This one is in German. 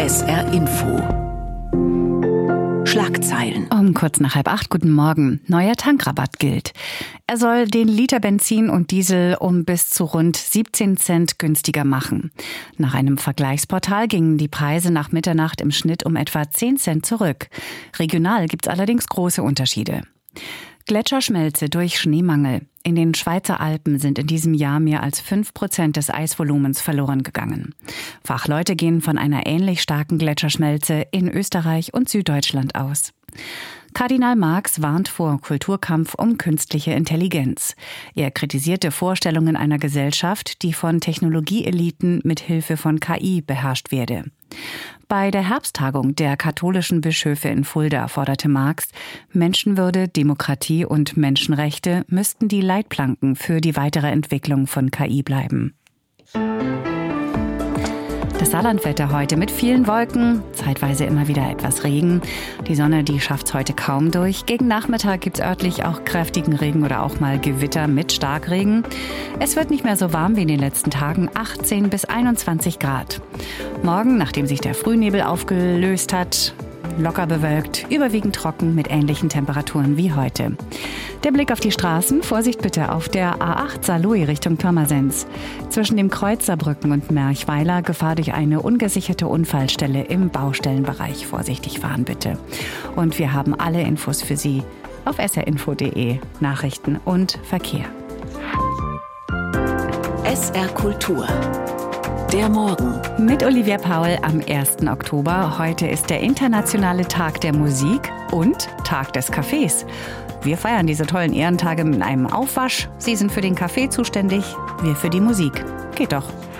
SR Info. Schlagzeilen. Um kurz nach 7:30, guten Morgen. Neuer Tankrabatt gilt. Er soll den Liter Benzin und Diesel um bis zu rund 17 Cent günstiger machen. Nach einem Vergleichsportal gingen die Preise nach Mitternacht im Schnitt um etwa 10 Cent zurück. Regional gibt's allerdings große Unterschiede. Gletscherschmelze durch Schneemangel. In den Schweizer Alpen sind in diesem Jahr mehr als 5% des Eisvolumens verloren gegangen. Fachleute gehen von einer ähnlich starken Gletscherschmelze in Österreich und Süddeutschland aus. Kardinal Marx warnt vor Kulturkampf um künstliche Intelligenz. Er kritisierte Vorstellungen einer Gesellschaft, die von Technologieeliten mit Hilfe von KI beherrscht werde. Bei der Herbsttagung der katholischen Bischöfe in Fulda forderte Marx, Menschenwürde, Demokratie und Menschenrechte müssten die Leitplanken für die weitere Entwicklung von KI bleiben. Das Saarlandwetter heute mit vielen Wolken, zeitweise immer wieder etwas Regen. Die Sonne, die schafft's heute kaum durch. Gegen Nachmittag gibt's örtlich auch kräftigen Regen oder auch mal Gewitter mit Starkregen. Es wird nicht mehr so warm wie in den letzten Tagen, 18 bis 21 Grad. Morgen, nachdem sich der Frühnebel aufgelöst hat, locker bewölkt, überwiegend trocken mit ähnlichen Temperaturen wie heute. Der Blick auf die Straßen, Vorsicht bitte auf der A8 Saarlouis Richtung Pirmasens. Zwischen dem Kreuz Saarbrücken und Merchweiler Gefahr durch eine ungesicherte Unfallstelle im Baustellenbereich. Vorsichtig fahren bitte. Und wir haben alle Infos für Sie auf srinfo.de, Nachrichten und Verkehr. SR Kultur. Der Morgen. Mit Olivia Paul am 1. Oktober. Heute ist der internationale Tag der Musik und Tag des Kaffees. Wir feiern diese tollen Ehrentage mit einem Aufwasch. Sie sind für den Kaffee zuständig, wir für die Musik. Geht doch.